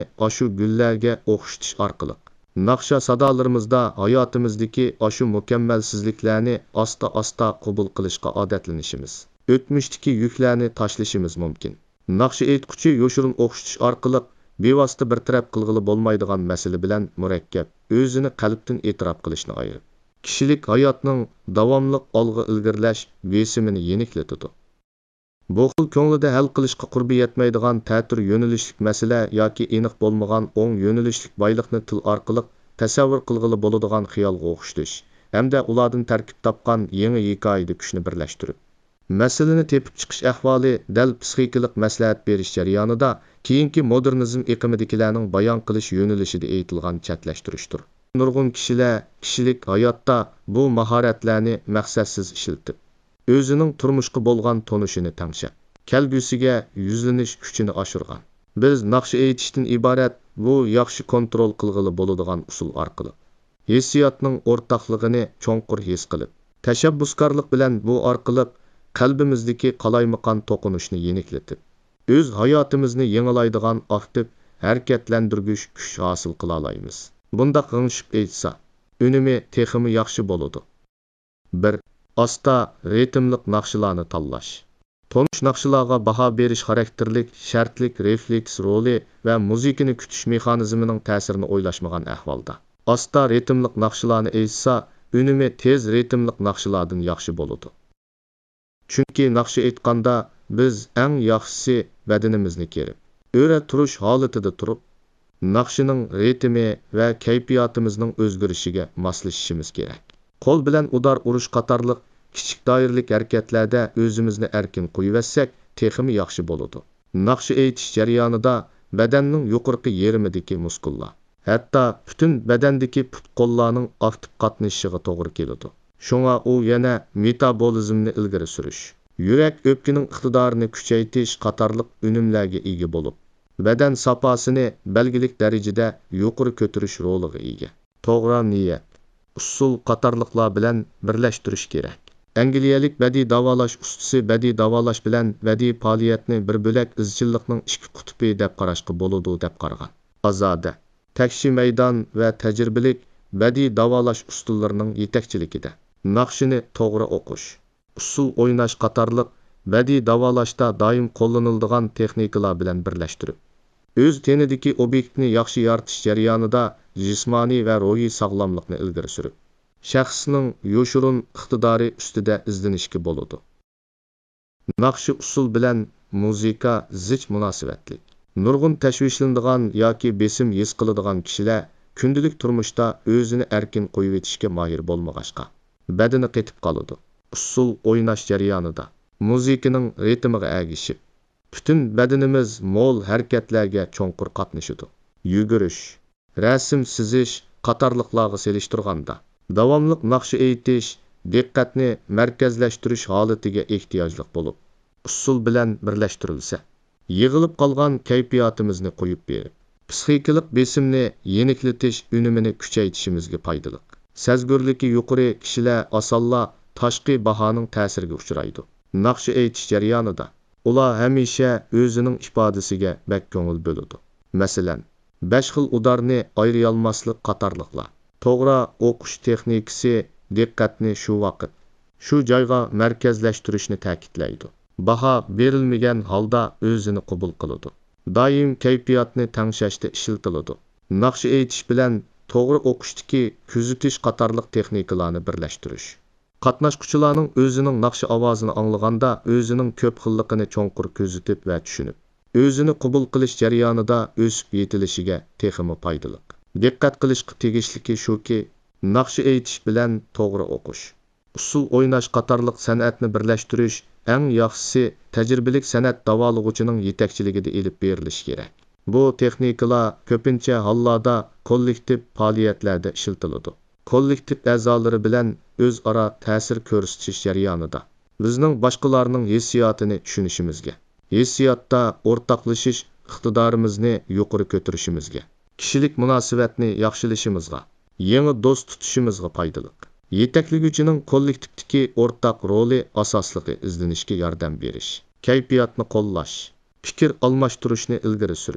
aşu güllərə oxşitish orqali naqsha sadalarimizda hayotimizdagi aşu mukammelsizliklarni asta-asta qabul qilishga odatlanishimiz, o'tmishdagi yuklarni tashlashimiz mumkin. Naqsha aytquchi yo'shirin o'xshitish orqali bevosita bir taraf qilg'ili bo'lmaydigan masala bilan murakkab, o'zini qalbdan e'tirof qilishni ayirib, kishilik hayotning davomli olg'a ilgirlash besimini yeniklatadi. Bu xil ko'nglida hal qilishga qurbi yetmaydigan ta'tir yo'nalishlik masala yoki aniq bo'lmagan o'ng yo'nalishlik boyliqni til orqali tasavvur qilg'ili bo'ladigan xiyolga o'xshatish hamda ulardan tarkib topgan yangi hikoyada kuchni birlashtirib, masalani tepib chiqish ahvoli dal psixikalik maslahat berish jarayonida keyingi modernizm eqimidagilarning bayon qilish yo'nalishida aytilgan chatlashtirishdir. Nurg'un kishilar kishilik hayotda bu mahoratlarni maqsadsiz ishlatib, o'zining turmushga bo'lgan tonishini tangshab, kelgusiga yuzlanish kuchini oshirgan. Biz naqsha aytishdan iborat bu yaxshi kontrol qilg'ili bo'ladigan usul orqali hissiyotning o'rtaqligini cho'nqur his qilib, tashabbuskorlik bilan bu orqali qalbimizdagi qalaymaqan to'qinishni yeniklatib, o'z hayotimizni yangilaydigan aktiv harakatlantirgich kuch hosil qila olamiz. Bundaq g'ingshib aytsa, unumi texmi yaxshi bo'ladi. 1. Asta ritmlik naqshlarni tanlash. Tonish naqshlarga baho berish xarakterlik, shartlik, refleks roli va muzikani kutish mexanizmining ta'sirini o'ylashmagan ahvolda. Asta ritmlik naqshlarni aytsa, unumi tez ritmlik naqshlardan yaxshi bo'ladi. Chunki naqsha aytganda biz eng yaxshisi badanimizni kerib, o'ra turish holatida turib, naqshining ritmi va kayfiyatimizning o'zgarishiga moslashishimiz kerak. Qo'l bilan udar urish qatorliq kichik doiralik harakatlarda o'zimizni erkin qo'yib texmi yaxshi bo'ladi. Naqsha aytish jarayonida badanning yuqorqi yerimidagi muskullar, hatto butun badandagi put-qo'llarning aktiv qatnashishiga to'g'ri keladi. Shunga u yana metabolizmni ilgari surish, yurak o'pkining iqtidorini kuchaytirish qatorliq unumlarga ega bo'lib, badan safosini belgilik darajada yuqori ko'tarish roliga ega. To'g'ri niyat, usul qatorliqlar bilan birlashtirish kerak. Angliyalik badiiy davolash ustasi badiiy davolash bilan badiiy faoliyatni bir bo'lak izchillikning ikki qutbi deb qarashga bo'ladi deb qaragan. Azoda, takshi maydon va tajribalik badiiy davolash usullarining yetakchiligida naqshini to'g'ri o'qish, usul o'ynash qatorliq badiiy davolashda doim qo'llaniladigan texnikalar bilan birlashtirib, o'z tenidagi obyektni yaxshi yoritish jarayonida jismoniy va ruhiy sog'lomlikni ilgari surib, shaxsning yo'shirin iqtidori ustida izlanishga bo'ladi. Naqshi usul bilan muzika zich munosabatli. Nurg'un tashvishlanadigan yoki besim his qiladigan kishilar kundalik turmushda o'zini erkin qo'yib etishga mohir bo'lmag'achqa badani qetib qoladi. Usul o'ynash jarayonida muzikaning ritmiga ergishib, butun badanimiz mo'l harakatlarga cho'nqur qatnashadi. Yugurish, rasm chizish qatorliqlarga selishtirganda davomli naqsha aytish diqqatni markazlashtirish holatiga ehtiyojli bo'lib, usul bilan birlashtirilsa, yig'ilib qolgan kayfiyatimizni qo'yib berib, psixikalik besimni yeniklatish unumini kuchaytirishimizga foydali. Sezgurligi yuqori kishilar osonla tashqi bahoning ta'siriga uchraydi. Naqsha aytish jarayonida ular hamisha o'zining ifodasiga bak ko'ngil bo'ladi. Masalan, 5 xil udarni ayriy olmaslik qatorliqlar. To'g'ri o'qish texnikasi diqqatni shu vaqt, shu joyga markazlashtirishni ta'kidlaydi. Baho berilmagan holda o'zini qabul qiladi. Doim kayfiyatni tangshashda ishlatiladi. Naqsha aytish bilan to'g'ri o'qishdagi kuzatish qatorliq texnikalarni birlashtirish. Qatnashquchilarning o'zining naqsha ovozini anglaganda o'zining ko'p xilligini cho'nqur kuzatib va tushunib, o'zini qabul qilish jarayonida o'sib yetilishiga texmi foydali. Diqqat qilishga tegishliki shuki, naqsha aytish bilan to'g'ri o'qish, usul o'ynash qatorliq san'atni birlashtirish eng yaxshisi tajribalik san'at davolag'uchining yetakchiligida elib berilishi kerak. Bu texnikalar ko'pincha hollarda kollektiv faoliyatlarda ishlatiladi. Kollektiv a'zolari bilan o'zaro ta'sir ko'rsatish jarayonida bizning boshqalarning hissiyotini tushunishimizga, hissiyotda o'rtoqlashish iqtidorimizni yuqori ko'tarishimizga, kishilik munosabatni yaxshilashimizga, yangi do'st tutishimizga foydali. Yetakliguvchining kollektivdagi o'rtoq roli asosligi izlanishga yordam berish, kayfiyatni qo'llash, fikr almashtirishni ilgari surish,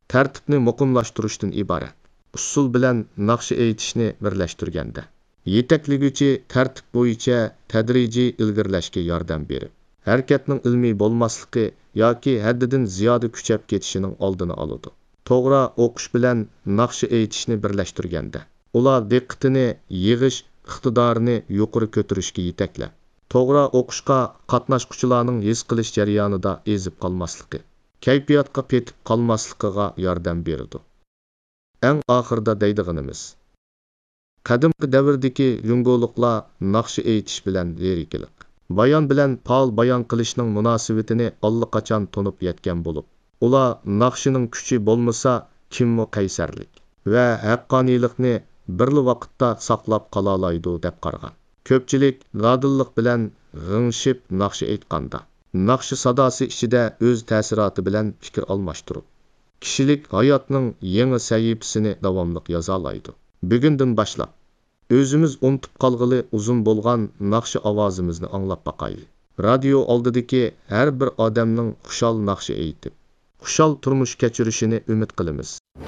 tartibni muqimlashtirishdan iborat. Usul bilan naqsha aytishni birlashtirganda yetakliguvchi tartib bo'yicha tadrijiy ilgirlashga yordam berib, harakatning ilmiy bo'lmasligi yoki haddidan ziyoda kuchab ketishining oldini oladi. To'g'ri o'qish bilan naqsha aytishni birlashtirganda ular diqqatini yig'ish iqtidorini yuqori ko'tarishga yetaklab, to'g'ri o'qishga qatnashuvchilarning his qilish jarayonida ezib qolmasligi, kayfiyatga petib qolmasligiga yordam beradi. Eng oxirida deydiganimiz, qadimgi davrdagi yungoliqlar naqsha aytish bilan lirikalik, bayon bilan faol bayon qilishning munosabatini allaqachon tunib yetgan bo'lib, ular naqshining kuchi bo'lmasa kimmi qaysarlik va haqqoniylikni birli vaqtda saqlab qolalaydi deb qaragan. Ko'pchilik ladillik bilan g'ingshib naqsha aytganda, naqsha sadosi ichida o'z ta'siroti bilan fikr almashtirib, kishilik hayotning yangi sahifasini davomli yoza oladi. Bugundan boshlab o'zimiz unutib qolg'ili uzun bo'lgan naqsha ovozimizni anglab boqaylik. Radio oldidagi har bir odamning xushal naqsha aytib, xushal turmush kechirishini umid qilamiz.